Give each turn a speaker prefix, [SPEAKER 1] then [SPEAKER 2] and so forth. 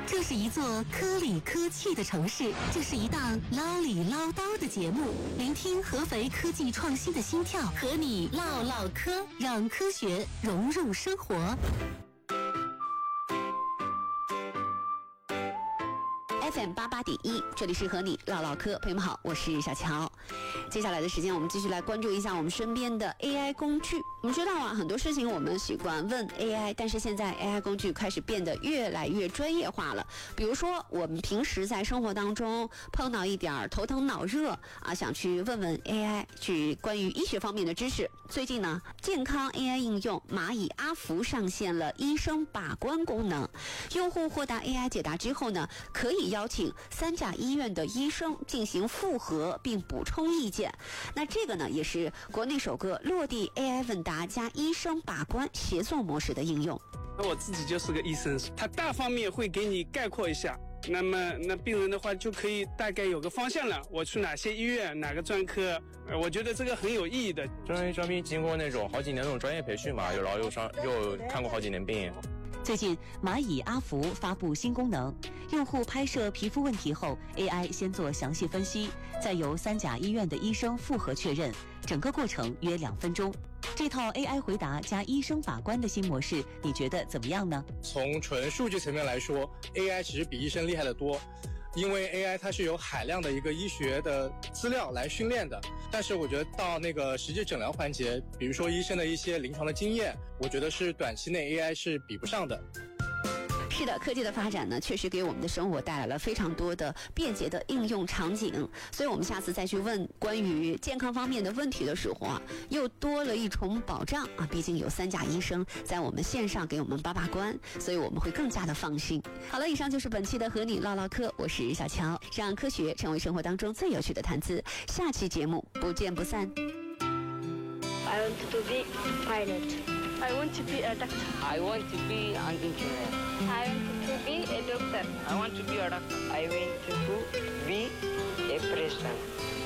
[SPEAKER 1] 这是一座科里科气的城市，这是一档唠里唠叨的节目，聆听合肥科技创新的心跳，和你唠唠嗑，让科学融入生活。FM 88.1，这里是和你唠唠嗑，朋友们好，我是小乔。接下来的时间，我们继续来关注一下我们身边的 AI 工具。我们知道啊，很多事情我们习惯问 AI， 但是现在 AI 工具开始变得越来越专业化了。比如说，我们平时在生活当中碰到一点头疼脑热啊，想去问问 AI 去关于医学方面的知识。最近呢，健康 AI 应用蚂蚁阿福上线了医生把关功能，用户获得 AI 解答之后呢，可以邀请3甲医院的医生进行复核并补充意见。那这个呢，也是国内首个落地 AI 问答加医生把关协作模式的应用。
[SPEAKER 2] 我自己就是个医生，他大方面会给你概括一下，那么病人的话就可以大概有个方向了，我去哪些医院哪个专科，我觉得这个很有意义的。
[SPEAKER 3] 专业招聘经过那种好几年那种专业培训嘛，有劳又伤，又看过好几年病。
[SPEAKER 1] 最近蚂蚁阿福发布新功能，用户拍摄皮肤问题后 AI 先做详细分析，再由3甲医院的医生复核确认，整个过程约2分钟。这套 AI 回答加医生把关的新模式，你觉得怎么样呢？
[SPEAKER 4] 从纯数据层面来说， AI 其实比医生厉害得多，因为 AI 它是有海量的一个医学的资料来训练的，但是我觉得到那个实际诊疗环节，比如说医生的一些临床的经验，我觉得是短期内 AI 是比不上的。
[SPEAKER 1] 是的，科技的发展呢，确实给我们的生活带来了非常多的便捷的应用场景。所以我们下次再去问关于健康方面的问题的时候啊，又多了一重保障啊。毕竟有3甲医生在我们线上给我们把关，所以我们会更加的放心。好了，以上就是本期的和你唠唠嗑，我是小乔，让科学成为生活当中最有趣的谈资。下期节目不见不散。
[SPEAKER 5] I want to be pilot.
[SPEAKER 6] I want to be a doctor.
[SPEAKER 7] I want to be an engineer.
[SPEAKER 5] I want to be a doctor.
[SPEAKER 7] I want to be a doctor.
[SPEAKER 8] I want to be a president.